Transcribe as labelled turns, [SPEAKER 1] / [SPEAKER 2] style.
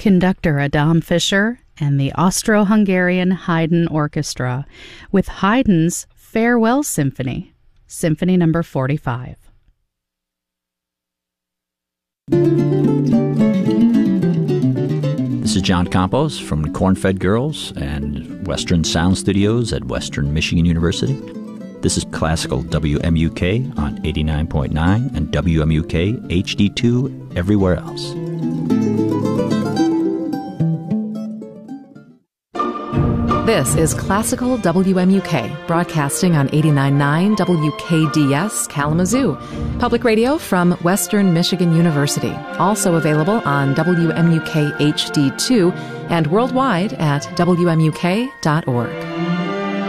[SPEAKER 1] conductor Adam Fischer and the Austro-Hungarian Haydn Orchestra with Haydn's Farewell Symphony, Symphony No. 45.
[SPEAKER 2] This is John Campos from the Corn-Fed Girls and Western Sound Studios at Western Michigan University. This is classical WMUK on 89.9 and WMUK HD2 everywhere else.
[SPEAKER 3] This is Classical WMUK, broadcasting on 89.9 WKDS Kalamazoo, public radio from Western Michigan University, also available on WMUK HD2 and worldwide at WMUK.org.